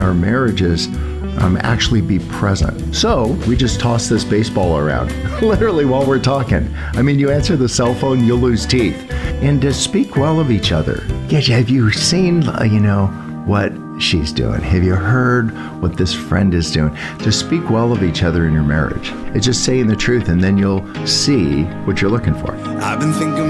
our marriages actually be present. So we just toss this baseball around, literally while we're talking. I mean, you answer the cell phone, you'll lose teeth. And to speak well of each other. Have you seen, what she's doing? Have you heard what this friend is doing? To speak well of each other in your marriage. It's just saying the truth, and then you'll see what you're looking for. I've been thinking